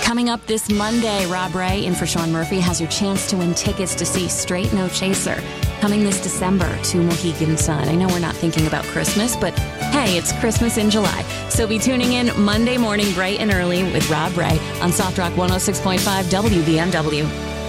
Coming up this Monday, Rob Ray in for Sean Murphy has your chance to win tickets to see Straight No Chaser. Coming this December to Mohegan Sun. I know we're not thinking about Christmas, but hey, it's Christmas in July. So be tuning in Monday morning bright and early with Rob Ray on Soft Rock 106.5 WBMW.